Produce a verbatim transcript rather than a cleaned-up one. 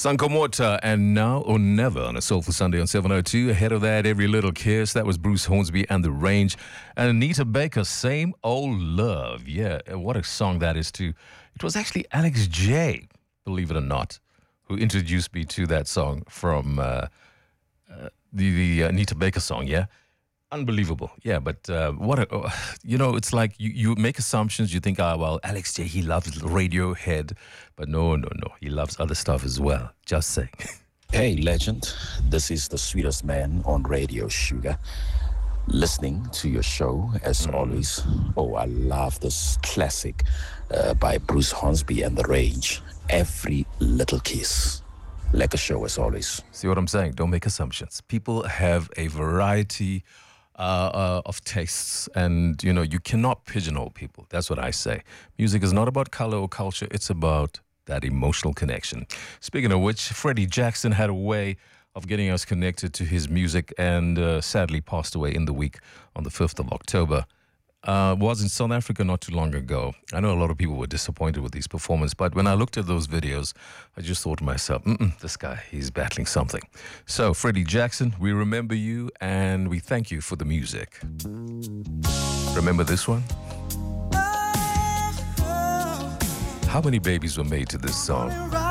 Sankomota and Now or Never on a Soulful Sunday on seven oh two. Ahead of that, Every Little Kiss. That was Bruce Hornsby and The Range. And Anita Baker, Same Old Love. Yeah, what a song that is too. It was actually Alex J, believe it or not, who introduced me to that song from uh, uh, the, the Anita Baker song, yeah? Unbelievable. Yeah, but uh, what a, uh, you know, it's like you, you make assumptions. You think, ah, well, Alex J, he loves Radiohead. But no, no, no. He loves other stuff as well. Just saying. Hey, legend. This is the sweetest man on Radio Sugar. Listening to your show, as mm. always. Oh, I love this classic uh, by Bruce Hornsby and The Range. Every Little Kiss. Like a show, as always. See what I'm saying? Don't make assumptions. People have a variety Uh, uh, of tastes, and you know, you cannot pigeonhole people. That's what I say. Music is not about color or culture, it's about that emotional connection. Speaking of which, Freddie Jackson had a way of getting us connected to his music, and uh, sadly passed away in the week on the fifth of October. Uh, was in South Africa not too long ago. I know a lot of people were disappointed with his performance, but when I looked at those videos, I just thought to myself, Mm-mm, this guy, he's battling something. So, Freddie Jackson, we remember you, and we thank you for the music. Remember this one? How many babies were made to this song?